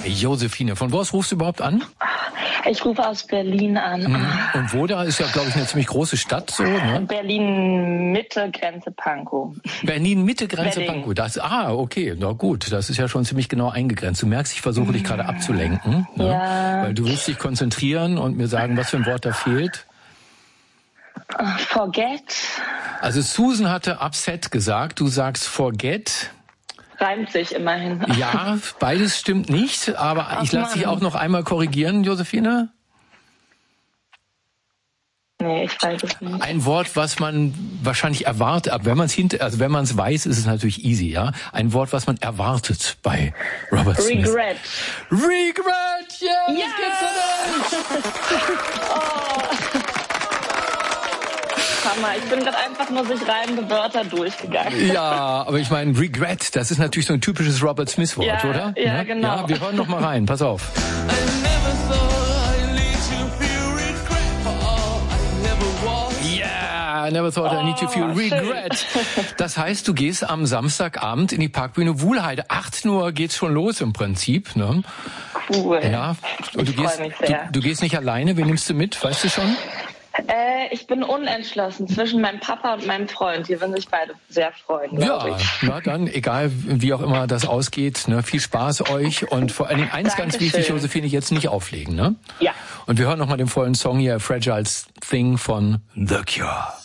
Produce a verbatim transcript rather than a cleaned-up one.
Josephine, von wo aus rufst du überhaupt an? Ich rufe aus Berlin an. Mhm. Und wo da ist ja, glaube ich, eine ziemlich große Stadt so, ne? Berlin-Mitte, Grenze Pankow. Berlin-Mitte, Grenze Wedding. Pankow. Das, ah, okay, na gut, das ist ja schon ziemlich genau eingegrenzt. Du merkst, ich versuche dich gerade abzulenken, ne? Ja. Weil du willst dich konzentrieren und mir sagen, was für ein Wort da fehlt. Forget. Also Susan hatte upset gesagt, du sagst forget. Reimt sich immerhin. Ja, beides stimmt nicht, aber Ach, ich lasse dich auch noch einmal korrigieren, Josephine. Nee, ich weiß es nicht. Ein Wort, was man wahrscheinlich erwartet, aber wenn man es hinter, also wenn man es weiß, ist es natürlich easy, ja. Ein Wort, was man erwartet bei Robert Smith. Regret. Regret, yeah, ja, das geht's oh. Hammer, ich bin gerade einfach nur durch reimende Wörter durchgegangen. Ja, aber ich meine, Regret, das ist natürlich so ein typisches Robert Smith-Wort, ja, oder? Ja, ja, genau. Ja, wir hören noch mal rein, pass auf. Yeah, I never thought I need to feel regret. Das heißt, du gehst am Samstagabend in die Parkbühne Wuhlheide. acht Uhr geht's schon los im Prinzip, ne? Cool. Ja. Und ich du gehst, mich sehr. Du, du gehst nicht alleine, wen nimmst du mit, weißt du schon? Äh, ich bin unentschlossen zwischen meinem Papa und meinem Freund. Die würden sich beide sehr freuen, glaube ja, ich. Na dann, egal wie auch immer das ausgeht, ne, viel Spaß euch und vor allen Dingen eins Dankeschön. ganz wichtig, Josephine, jetzt nicht auflegen, ne? Ja. Und wir hören nochmal den vollen Song hier, Fragile Thing von The Cure.